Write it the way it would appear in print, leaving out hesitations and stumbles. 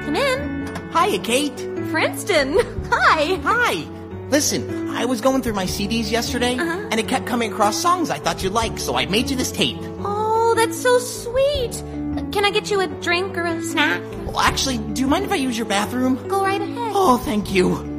Come in. Hiya, Kate. Princeton. Hi. Hi. Listen, I was going through my CDs yesterday, and it kept coming across songs I thought you'd like, so I made you this tape. Oh, that's so sweet. Can I get you a drink or a snack? Well, actually, do you mind if I use your bathroom? Go right ahead. Oh, thank you.